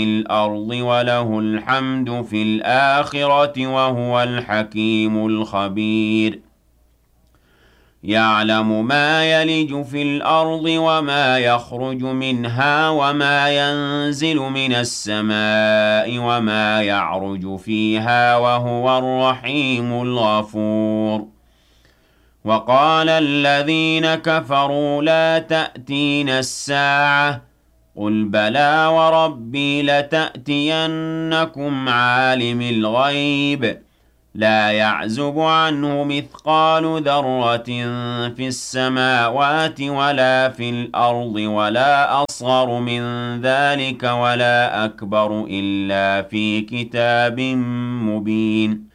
الأرض وله الحمد في الآخرة وهو الحكيم الخبير يعلم ما يلج في الأرض وما يخرج منها وما ينزل من السماء وما يعرج فيها وهو الرحيم الغفور وقال الذين كفروا لا تأتينا الساعة قل بلى وربي لتأتينكم عالم الغيب لا يعزب عنه مثقال ذرة في السماوات ولا في الأرض ولا أصغر من ذلك ولا أكبر إلا في كتاب مبين